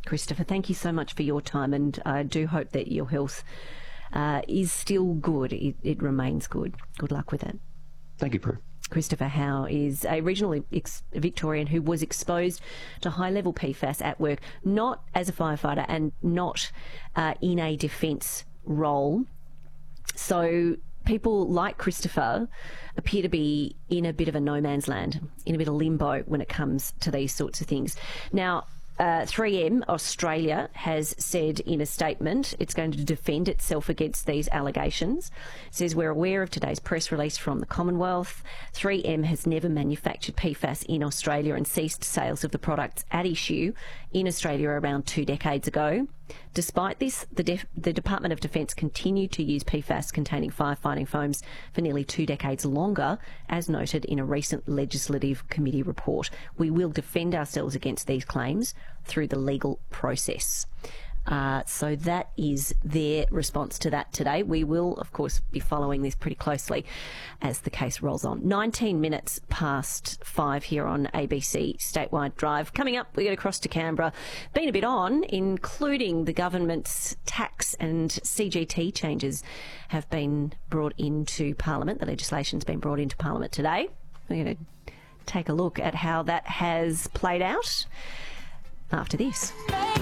Christopher, thank you so much for your time, and I do hope that your health is still good. It remains good. Good luck with it. Thank you, Prue. Christopher Howe is a regional Victorian who was exposed to high-level PFAS at work, not as a firefighter and not in a defence role. So people like Christopher appear to be in a bit of a no man's land, in a bit of limbo when it comes to these sorts of things. Now, 3M Australia has said in a statement it's going to defend itself against these allegations. It says, we're aware of today's press release from the Commonwealth. 3M has never manufactured PFAS in Australia and ceased sales of the products at issue in Australia around 2 decades ago. Despite this, the Department of Defence continued to use PFAS-containing firefighting foams for nearly 2 decades longer, as noted in a recent Legislative Committee report. We will defend ourselves against these claims through the legal process. So that is their response to that today. We will, of course, be following this pretty closely as the case rolls on. 19 minutes past 5 here on ABC Statewide Drive. Coming up, we get across to Canberra. Been a bit on, including the government's tax and CGT changes have been brought into Parliament. The legislation's been brought into Parliament today. We're going to take a look at how that has played out after this.